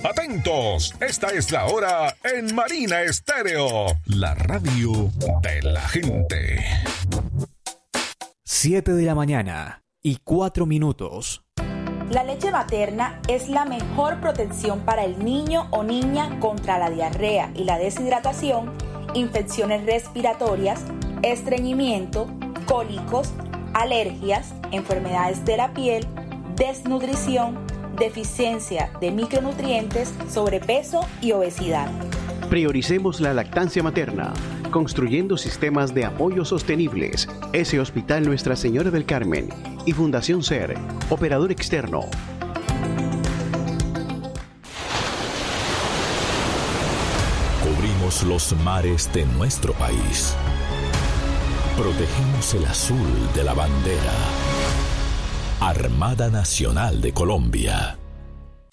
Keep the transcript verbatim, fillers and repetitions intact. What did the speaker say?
Atentos, esta es la hora en Marina Estéreo, la radio de la gente. siete de la mañana y cuatro minutos. La leche materna es la mejor protección para el niño o niña contra la diarrea y la deshidratación, infecciones respiratorias, estreñimiento, cólicos, alergias, enfermedades de la piel, desnutrición, deficiencia de micronutrientes, sobrepeso y obesidad. Prioricemos la lactancia materna, construyendo sistemas de apoyo sostenibles. Ese Hospital Nuestra Señora del Carmen y Fundación SER, operador externo. Cubrimos los mares de nuestro país. Protegemos el azul de la bandera. Armada Nacional de Colombia.